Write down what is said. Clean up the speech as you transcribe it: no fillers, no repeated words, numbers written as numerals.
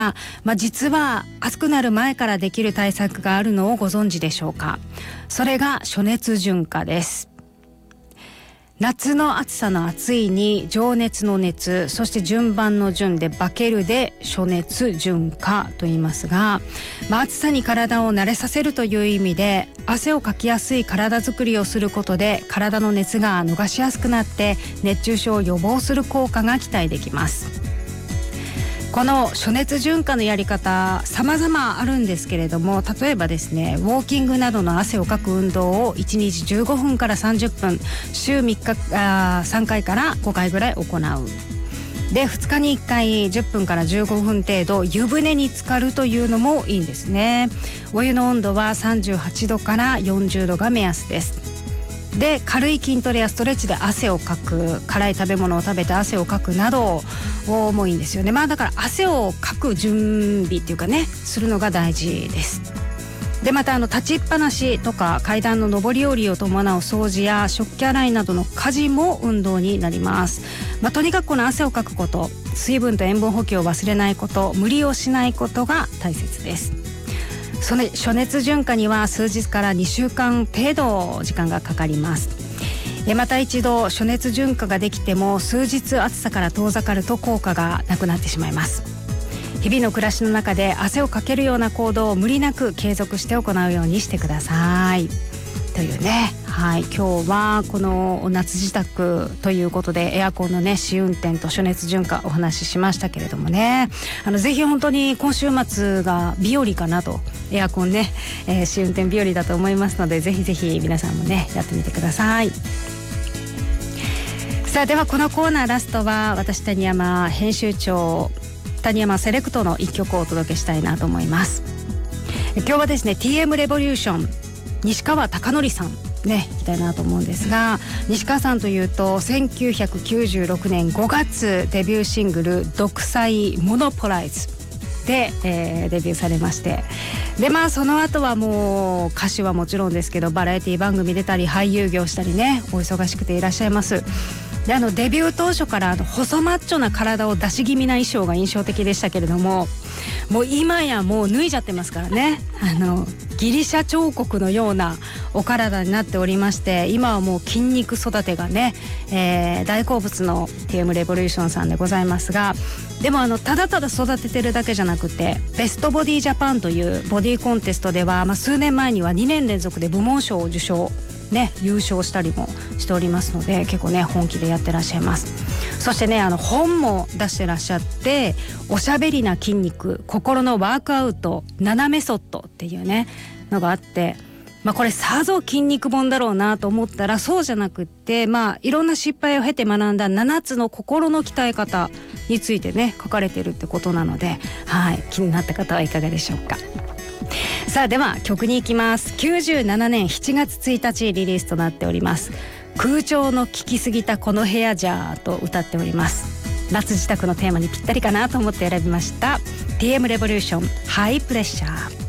実は暑くなる前からできる対策があるのをご存知でしょうか。それが暑熱順化です。夏の暑さの暑いに情熱の熱、そして順番の順で化けるで暑熱順化と言いますが、暑さに体を慣れさせるという意味で、汗をかきやすい体作りをすることで体の熱が逃しやすくなって熱中症を予防する効果が期待できます。この暑熱順化のやり方様々あるんですけれども、例えばですね、ウォーキングなどの汗をかく運動を1日15分から30分、週3日3回から5回ぐらい行う。で、2日に1回10分から15分程度湯船に浸かるというのもいいんですね。お湯の温度は38度から40度が目安です。で、軽い筋トレやストレッチで汗をかく、辛い食べ物を食べて汗をかくなどもいいんですよね。だから汗をかく準備っていうかね、するのが大事です。で、また立ちっぱなしとか階段の上り下りを伴う掃除や食器洗いなどの家事も運動になります。とにかくこの汗をかくこと、水分と塩分補給を忘れないこと、無理をしないことが大切です。その暑熱順化には数日から2週間程度時間がかかります。また一度暑熱順化ができても数日暑さから遠ざかると効果がなくなってしまいます。日々の暮らしの中で汗をかけるような行動を無理なく継続して行うようにしてくださいというね。はい、今日はこの夏支度ということでエアコンのね試運転と暑熱順化お話ししましたけれどもね、ぜひ本当に今週末が日和かなと、エアコンね、試運転日和だと思いますので、ぜひぜひ皆さんもねやってみてください。さあ、ではこのコーナーラストは私谷山編集長谷山セレクトの一曲をお届けしたいなと思います。今日はですね TM レボリューション西川貴教さんね、いきたいなと思うんですが、西川さんというと1996年5月デビューシングル独裁モノポライズで、デビューされまして、でその後はもう歌手はもちろんですけどバラエティ番組出たり俳優業したりね、お忙しくていらっしゃいます。でデビュー当初から細マッチョな体を出し気味な衣装が印象的でしたけれども、もう今やもう脱いじゃってますからね。ギリシャ彫刻のようなお体になっておりまして、今はもう筋肉育てがね、大好物の TM レボリューションさんでございますが、でもただただ育ててるだけじゃなくて、ベストボディジャパンというボディコンテストでは、数年前には2年連続で部門賞を受賞ね、優勝したりもしておりますので、結構ね本気でやってらっしゃいます。そしてね本も出してらっしゃって、おしゃべりな筋肉心のワークアウト7メソッドっていうねのがあって、これさぞ筋肉本だろうなと思ったらそうじゃなくって、いろんな失敗を経て学んだ7つの心の鍛え方についてね書かれてるってことなので、はい、気になった方はいかがでしょうか。さあ、では曲に行きます。97年7月1日リリースとなっております。空調の効きすぎたこの部屋じゃと歌っております。夏支度のテーマにぴったりかなと思って選びました。 TM レボリューションハイプレッシャー。